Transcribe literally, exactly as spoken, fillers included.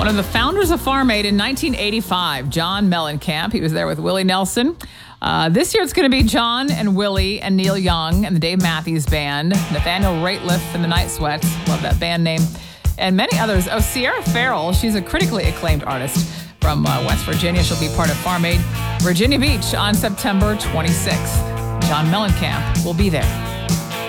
One of the founders of Farm Aid in nineteen eighty-five, John Mellencamp. He was there with Willie Nelson. Uh, this year it's going to be John and Willie and Neil Young and the Dave Matthews Band, Nathaniel Rateliff and the Night Sweats. Love that band name. And many others. Oh, Sierra Farrell. She's a critically acclaimed artist from uh, West Virginia. She'll be part of Farm Aid Virginia Beach on September twenty-sixth. John Mellencamp will be there.